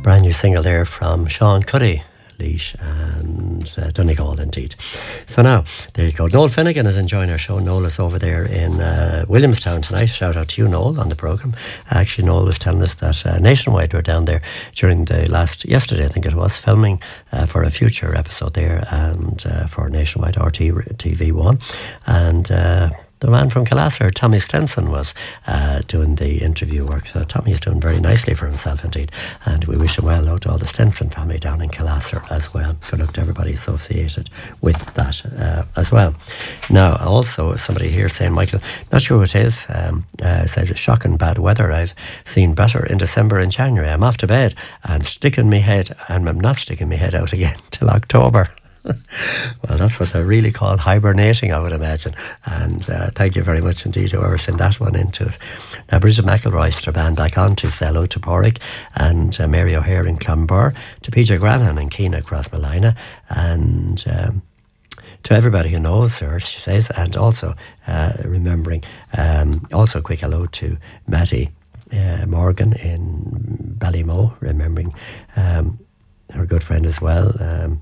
Brand new single there from Sean Cuddy, Leash and Donegal indeed. So now, there you go. Noel Finnegan is enjoying our show. Noel is over there in Williamstown tonight. Shout out to you, Noel, on the programme. Actually, Noel was telling us that Nationwide were down there during yesterday I think it was, filming for a future episode there and for Nationwide RTV1. And the man from Calasser, Tommy Stenson, was doing the interview work. So Tommy is doing very nicely for himself indeed. And we wish him well out to all the Stenson family down in Calasser as well. Good luck to everybody associated with that as well. Now, also, somebody here saying, Michael, not sure who it is, says, shocking bad weather. I've seen better in December and January. I'm off to bed and sticking my head, and I'm not sticking my head out again till October. Well, that's what they really call hibernating, I would imagine. And thank you very much indeed, whoever sent that one into us. Now, Bridget McElroy, Strabane back on to Sello, to Porrick, and Mary O'Hare in Clonbur, to PJ Granahan in Keena across Malina, and to everybody who knows her, she says, and also remembering, also a quick hello to Matty Morgan in Ballymo, remembering her good friend as well,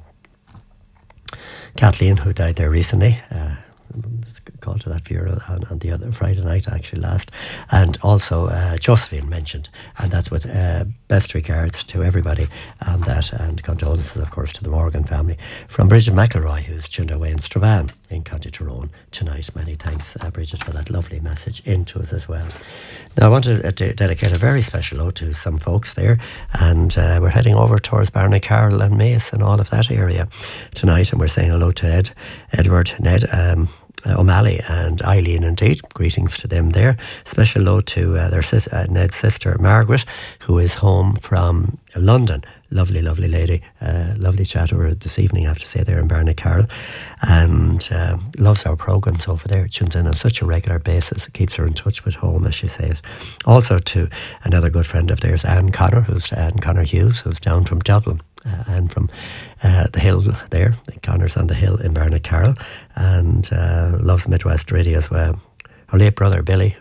Kathleen, who died there recently, was called to that funeral on the other Friday night, actually, last. And also Josephine mentioned, and that's with best regards to everybody on that, and condolences, of course, to the Morgan family. From Bridget McElroy, who's tuned away in Strabane in County Tyrone tonight. Many thanks, Bridget, for that lovely message into us as well. Now, I want to dedicate a very special ode to some folks there, and we're heading over towards Barnacarroll and Mace and all of that area tonight, and we're saying hello to Edward, Ned, O'Malley and Eileen indeed. Greetings to them there. Special hello to Ned's sister Margaret, who is home from London. Lovely, lovely lady. Lovely chat over this evening, I have to say, there in Barnacarroll. And loves our programmes over there. Tunes in on such a regular basis. It keeps her in touch with home, as she says. Also to another good friend of theirs, Anne Connor Hughes, who's down from Dublin. And from the hill there, Connor's on the hill in Barnacarroll, and loves Midwest Radio as well. Her late brother Billy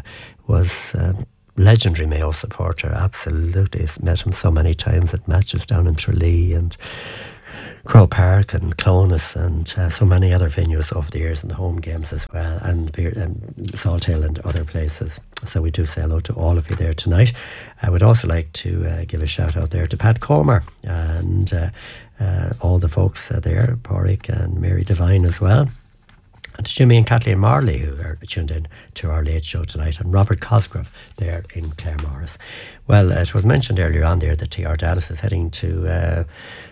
was legendary Mayo supporter, absolutely. Met him so many times at matches down in Tralee and Crow Park and Clonus and so many other venues over the years, and the home games as well, and Salt Hill and other places. So we do say hello to all of you there tonight. I would also like to give a shout out there to Pat Comer and all the folks there, Porrick and Mary Devine as well. And to Jimmy and Kathleen Marley, who are tuned in to our late show tonight, and Robert Cosgrove there in Claremorris. Well, it was mentioned earlier on there that T.R. Dallas is heading to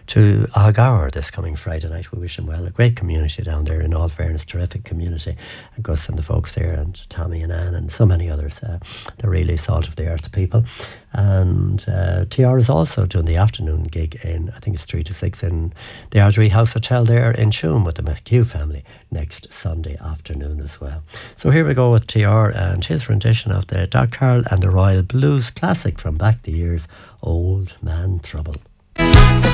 Algower this coming Friday night. We wish him well. A great community down there, in all fairness, terrific community. And Gus and the folks there, and Tommy and Anne, and so many others. They're really salt of the earth people. And TR is also doing the afternoon gig in, I think it's 3 to 6, in the Ardrey House Hotel there in Tuam with the McHugh family next Sunday afternoon as well. So here we go with TR and his rendition of the Doc Carroll and the Royal Blues classic from back the years, Old Man Trouble.